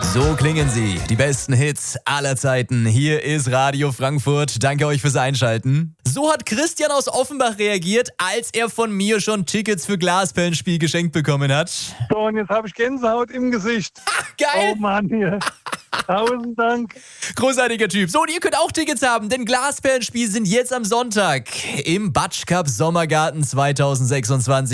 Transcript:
So klingen sie, die besten Hits aller Zeiten. Hier ist Radio Frankfurt. Danke euch fürs Einschalten. So hat Christian aus Offenbach reagiert, als er von mir schon Tickets für Glasperlenspiel geschenkt bekommen hat. So, und jetzt habe ich Gänsehaut im Gesicht. Geil! Oh Mann, hier. 1000 Dank. Großartiger Typ. So, und ihr könnt auch Tickets haben, denn Glasperlenspiel sind jetzt am Sonntag im Batsch Cup Sommergarten 2026.